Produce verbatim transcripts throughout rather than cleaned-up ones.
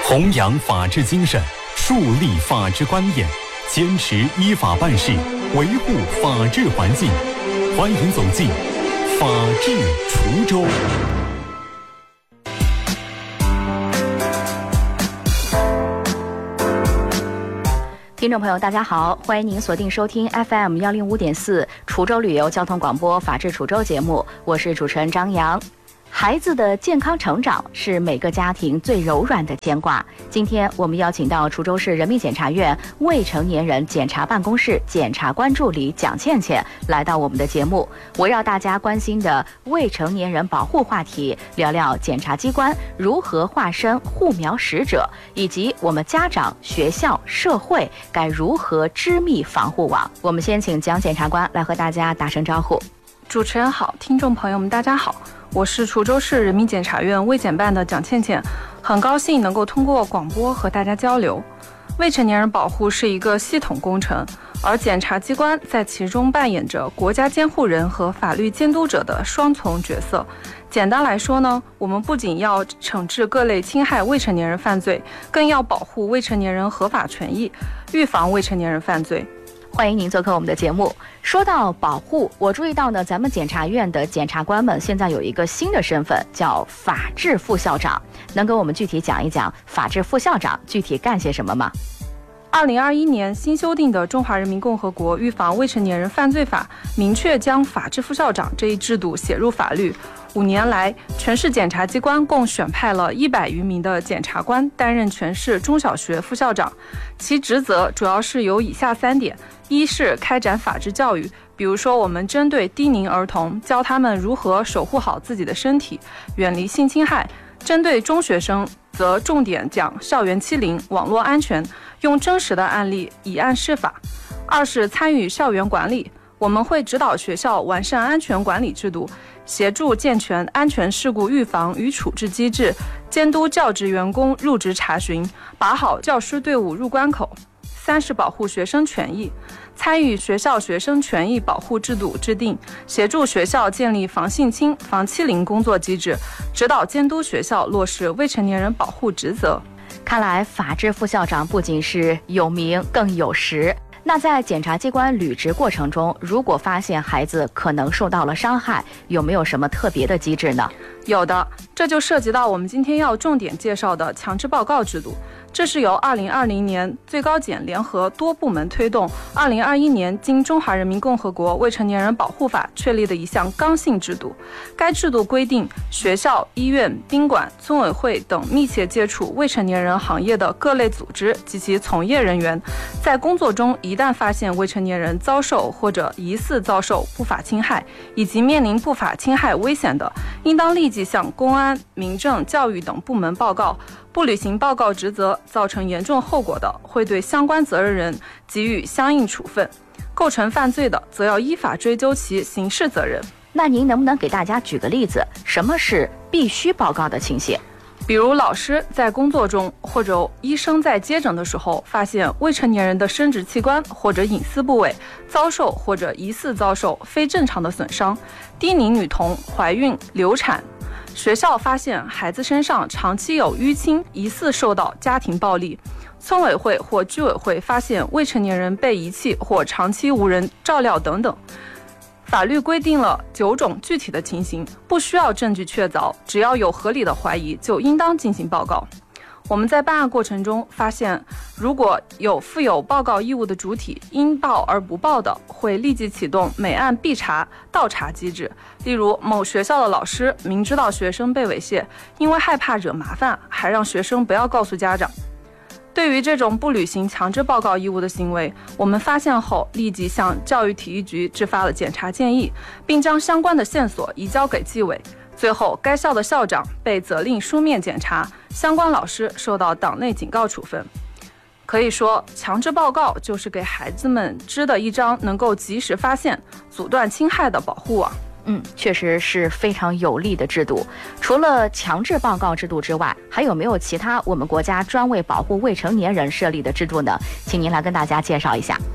弘扬法治精神，树立法治观念，坚持依法办事，维护法治环境。欢迎走进法治滁州。 听众朋友大家好，欢迎您锁定收听 F M 一零五点四滁州旅游交通广播法治滁州节目，我是主持人张扬。孩子的健康成长是每个家庭最柔软的牵挂。今天我们邀请到滁州市人民检察院未成年人检察办公室检察官助理蒋倩倩来到我们的节目，围绕大家关心的未成年人保护话题，聊聊检察机关如何化身护苗使者，以及我们家长、学校、社会该如何织密防护网。我们先请蒋检察官来和大家打声招呼。 主持人好，听众朋友们大家好，我是滁州市人民检察院卫检办的蒋倩倩，很高兴能够通过广播和大家交流。未成年人保护是一个系统工程，而检察机关在其中扮演着国家监护人和法律监督者的双重角色。简单来说呢，我们不仅要惩治各类侵害未成年人犯罪，更要保护未成年人合法权益，预防未成年人犯罪。 欢迎您做客我们的节目。说到保护，我注意到呢，咱们检察院的检察官们现在有一个新的身份，叫法治副校长。能跟我们具体讲一讲法治副校长具体干些什么吗？ 二零二一年新修订的《中华人民共和国预防未成年人犯罪法》明确将法治副校长这一制度写入法律。五年来，全市检察机关共选派了一百余名的检察官担任全市中小学副校长，其职责主要是有以下三点：一是开展法治教育，比如说我们针对低龄儿童，教他们如何守护好自己的身体，远离性侵害；针对中学生，则重点讲校园欺凌、网络安全，用真实的案例以案释法。二是参与校园管理，我们会指导学校完善安全管理制度，协助健全安全事故预防与处置机制，监督教职员工入职查询，把好教师队伍入关口。三是保护学生权益，参与学校学生权益保护制度制定，协助学校建立防性侵、防欺凌工作机制，指导监督学校落实未成年人保护职责。 看来法治副校长不仅是有名更有实。那在检察机关履职过程中，如果发现孩子可能受到了伤害，有没有什么特别的机制呢？ 有的，这就涉及到我们今天要重点介绍的强制报告制度。这是由二零二零年最高检联合多部门推动，二零二一年经中华人民共和国未成年人保护法确立的一项刚性制度。该制度规定，学校、医院、宾馆、村委会等密切接触未成年人行业的各类组织及其从业人员，在工作中一旦发现未成年人遭受或者疑似遭受不法侵害，以及面临不法侵害危险的，应当立即向公安、民政、教育等部门报告。不履行报告职责造成严重后果的，会对相关责任人给予相应处分；构成犯罪的，则要依法追究其刑事责任。 那您能不能给大家举个例子，什么是必须报告的情形？ 比如老师在工作中，或者医生在接诊的时候，发现未成年人的生殖器官或者隐私部位遭受或者疑似遭受非正常的损伤；低龄女童怀孕、流产；学校发现孩子身上长期有淤青，疑似受到家庭暴力；村委会或居委会发现未成年人被遗弃或长期无人照料等等。法律规定了九种具体的情形，不需要证据确凿，只要有合理的怀疑，就应当进行报告。我们在办案过程中发现，如果有负有报告义务的主体应报而不报的，会立即启动每案必查、倒查机制。例如，某学校的老师明知道学生被猥亵，因为害怕惹麻烦，还让学生不要告诉家长。对于这种不履行强制报告义务的行为，我们发现后立即向教育体育局制发了检查建议，并将相关的线索移交给纪委。最后，该校的校长被责令书面检查，相关老师受到党内警告处分。可以说，强制报告就是给孩子们织的一张能够及时发现、阻断侵害的保护网。 嗯，确实是非常有利的制度。除了强制报告制度之外，还有没有其他我们国家专为保护未成年人设立的制度呢？请您来跟大家介绍一下。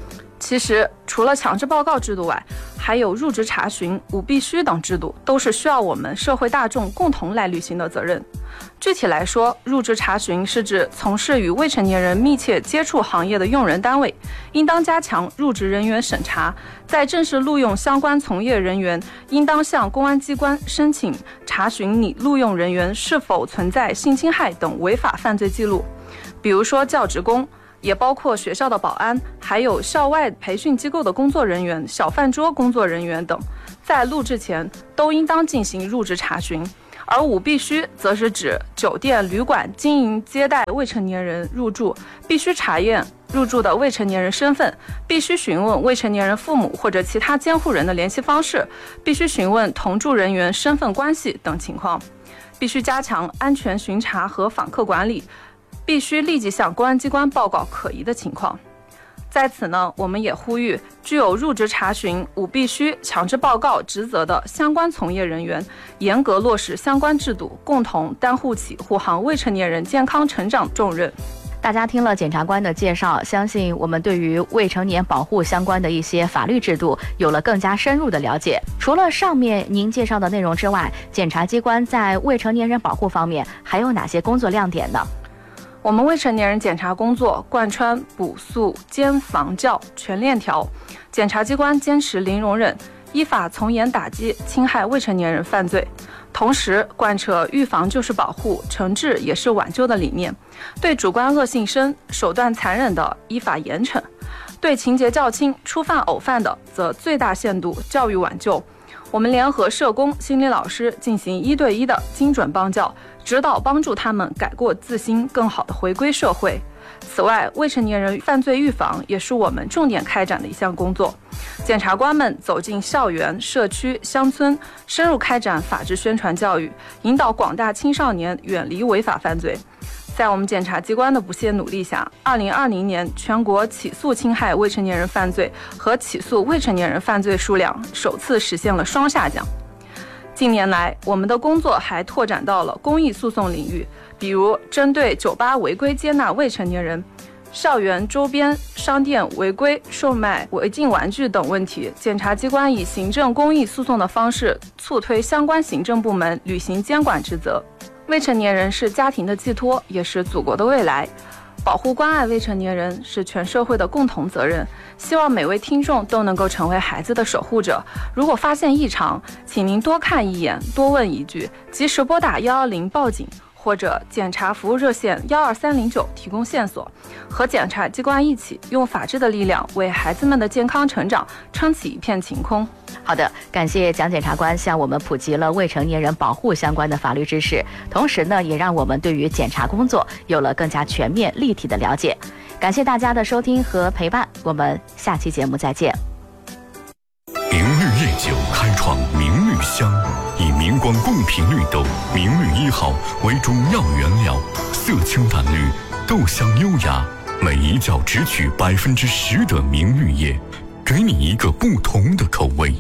其实除了强制报告制度外，还有入职查询、五必须等制度，都是需要我们社会大众共同来履行的责任。具体来说，入职查询是指从事与未成年人密切接触行业的用人单位，应当加强入职人员审查，在正式录用相关从业人员，应当向公安机关申请查询你录用人员是否存在性侵害等违法犯罪记录，比如说教职工，也包括学校的保安，还有校外培训机构的工作人员、小饭桌工作人员等，在录制前都应当进行入职查询。而五必须则是指酒店、旅馆经营接待未成年人入住，必须查验入住的未成年人身份，必须询问未成年人父母或者其他监护人的联系方式，必须询问同住人员身份关系等情况，必须加强安全巡查和访客管理，必须立即向公安机关报告可疑的情况。在此呢，我们也呼吁具有入职查询、五必须、强制报告职责的相关从业人员，严格落实相关制度，共同担负起护航未成年人健康成长重任。 大家听了检察官的介绍，相信我们对于未成年保护相关的一些法律制度有了更加深入的了解。除了上面您介绍的内容之外，检察机关在未成年人保护方面还有哪些工作亮点呢？ 我们未成年人检查工作贯穿补诉、监、防、教全链条，检察机关坚持零容忍，依法从严打击侵害未成年人犯罪，同时贯彻预防就是保护、惩治也是挽救的理念，对主观恶性深、手段残忍的依法严惩，对情节较轻、初犯偶犯的则最大限度教育挽救。我们联合社工、心理老师进行一对一的精准帮教，指导帮助他们改过自新，更好地回归社会。此外，未成年人犯罪预防也是我们重点开展的一项工作。检察官们走进校园、社区、乡村，深入开展法治宣传教育，引导广大青少年远离违法犯罪。在我们检察机关的不懈努力下，二零二零年全国起诉侵害未成年人犯罪和起诉未成年人犯罪数量首次实现了双下降。近年来，我们的工作还拓展到了公益诉讼领域，比如针对酒吧违规接纳未成年人、校园周边商店违规售卖违禁玩具等问题，检察机关以行政公益诉讼的方式促推相关行政部门履行监管职责。未成年人是家庭的寄托，也是祖国的未来。保护关爱未成年人是全社会的共同责任，希望每位听众都能够成为孩子的守护者。如果发现异常，请您多看一眼，多问一句，及时拨打一一零报警，或者检察服务热线一二三零九提供线索，和检察机关一起用法治的力量为孩子们的健康成长撑起一片晴空。 好的，感谢蒋检察官向我们普及了未成年人保护相关的法律知识，同时呢，也让我们对于检察工作有了更加全面立体的了解。感谢大家的收听和陪伴，我们下期节目再见。 明绿夜酒开创明绿香，以明光贡品绿豆明绿一号为主要原料，色清淡绿，豆香优雅，每一窖只取百分之十的明绿叶，给你一个不同的口味。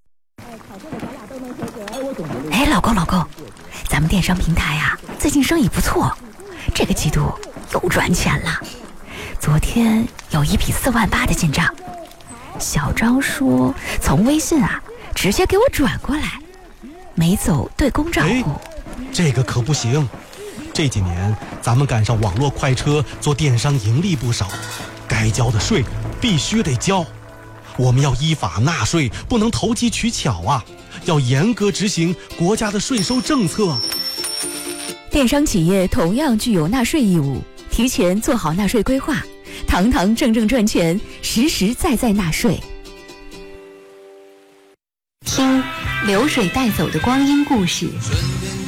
哎，老公老公，咱们电商平台啊，最近生意不错，这个季度又赚钱了。昨天有一笔四万八的进账，小张说从微信啊直接给我转过来，没走对公账户。 这个可不行，这几年咱们赶上网络快车，做电商盈利不少，该交的税必须得交。我们要依法纳税，不能投机取巧啊！要严格执行国家的税收政策。 电商企业同样具有纳税义务，提前做好纳税规划，堂堂正正赚钱，实实在在纳税。 听流水带走的光阴故事。